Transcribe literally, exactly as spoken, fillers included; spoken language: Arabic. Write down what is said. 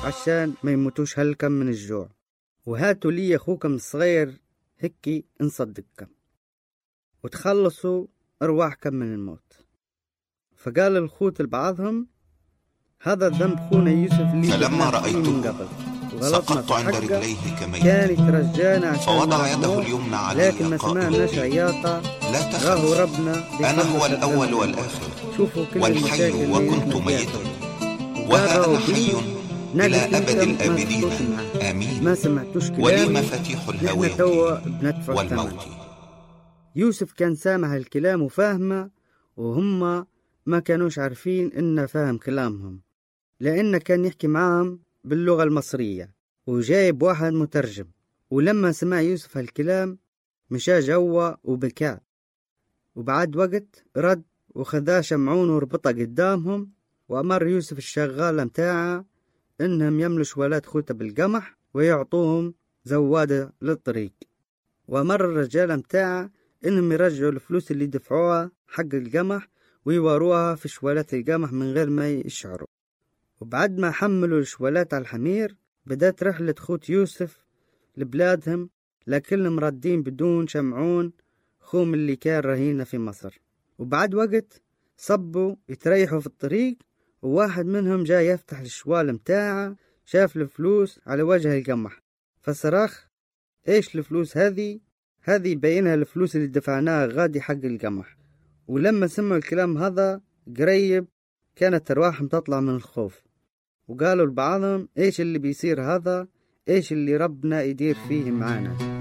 عشان ما يموتوش هلكم من الجوع، وهاتوا لي أخوكم الصغير هكي نصدقكم وتخلصوا أرواحكم من الموت. فقال الخوت لبعضهم هذا الذنب خونا يوسف اللي فلما رأيته سقطت عند رجليه كميت، كان يترجانا فوضع يده اليمنى علي قائلا لا تخف، أنا هو الأول والآخر والحي وكنت ميتا وها أنا حي إلى أبد الآبدين آمين، ما سمعتوش ولي مفاتيح الهوية والموت. يوسف كان سامع الكلام وفاهمه، وهم ما كانوش عارفين إنه فاهم كلامهم، لأنه كان يحكي معهم باللغة المصرية وجايب واحد مترجم. ولما سمع يوسف هالكلام مشى جوا وبكى، وبعد وقت رد وخذا شمعون وربطه قدامهم، وأمر يوسف الشغالة متاعه إنهم يملوا شوالات خوته بالقمح ويعطوهم زوادة للطريق، وأمر الرجال متاعه إنهم يرجعوا الفلوس اللي دفعوها حق القمح ويواروها في شوالات القمح من غير ما يشعروا. وبعد ما حملوا الشوالات على الحمير بدأت رحلة خوت يوسف لبلادهم، لكنهم ردين بدون شمعون خوم اللي كان رهينة في مصر. وبعد وقت صبوا يتريحوا في الطريق، وواحد منهم جاء يفتح الشوال متاعه، شاف الفلوس على وجه القمح فصرخ ايش الفلوس هذه؟ هذه بينها الفلوس اللي دفعناها غادي حق القمح. ولما سمعوا الكلام هذا قريب كانت أرواحهم تطلع من الخوف، وقالوا لبعضهم ايش اللي بيصير هذا؟ ايش اللي ربنا يدير فيه معانا؟